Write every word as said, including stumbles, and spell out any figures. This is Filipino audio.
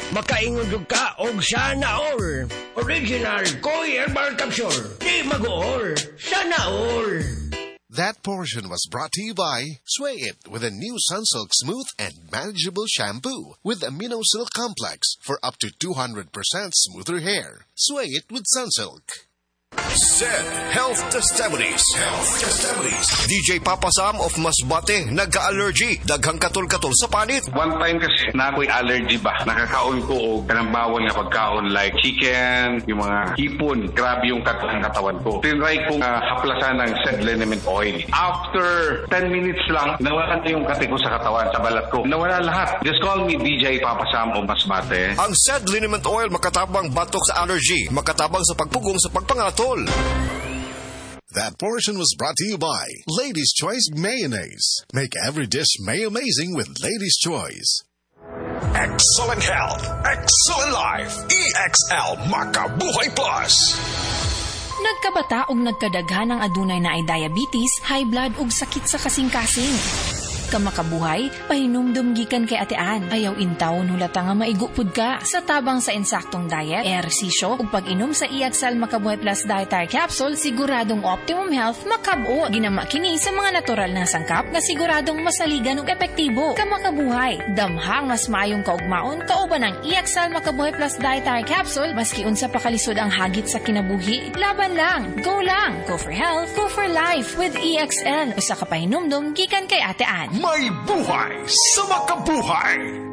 Makaingog ka og sana all. Original Koi Herbal Capsule. Di mag-all. Sana all. That portion was brought to you by Sway It with a new Sunsilk Smooth and Manageable Shampoo with Amino Silk Complex for up to two hundred percent smoother hair. Sway It with Sunsilk. Z Health Testimonies. Health Testimonies. D J Papa Sam of Masbate, nagka-allergy. Daghang katol-katol sa panit. One time kasi na ako'y allergy ba? Nakakaon ko o kanang bawal nga pagkaon like chicken, yung mga hipon. Grabe yung katang katawan ko. Tinry kong uh, haplasan ng Z Liniment Oil. After ten minutes lang, nawala na yung kati ko sa katawan, sa balat ko. Nawala lahat. Just call me D J Papa Sam of Masbate. Ang Z Liniment Oil makatabang batok sa allergy, makatabang sa pagpugong sa pagpangatol. That portion was brought to you by Lady's Choice Mayonnaise. Make every dish may-amazing with Lady's Choice. Excellent health, excellent life. E X L Makabuhay Plus. Nagkabata og nagkadaghan ng adunay na ay diabetes, high blood ug sakit sa kasing-kasing. Kamakabuhay, pahinumdum gikan kay atean. Ayaw intaw nulata nga maigupod ka. Sa tabang sa insaktong diet, ehersisyo ug pag-inom sa E X L Makabuhay Plus Dietary Capsule, siguradong optimum health makab-o. Ginama kini sa mga natural na sangkap nga siguradong masaligan ug epektibo. Kamakabuhay, damhang mas maayong kaugmaon kauban ng E X L Makabuhay Plus Dietary Capsule maski unsa pa kalisod ang hagit sa kinabuhi. Laban lang, go lang, go for health, go for life with E X L. Usa ka pahinumdum gikan kay atean. May buhay sa makabuhay!